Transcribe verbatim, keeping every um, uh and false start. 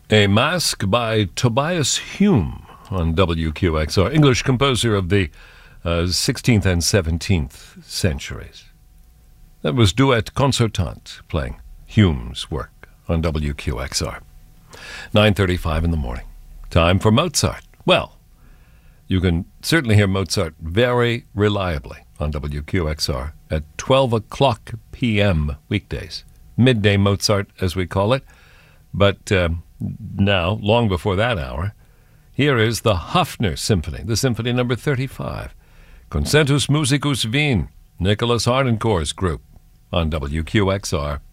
A Mask by Tobias Hume on W Q X R, English composer of the uh, sixteenth and seventeenth centuries. That was Duet Concertante playing Hume's work on W Q X R. nine thirty-five in the morning. Time for Mozart. Well, you can certainly hear Mozart very reliably on W Q X R at twelve o'clock p.m. weekdays. Midday Mozart, as we call it. But uh, now, long before that hour, here is the Haffner Symphony, the Symphony number thirty-five. Concertus Musicus Wien, Nicholas Harnoncourt's group on W Q X R.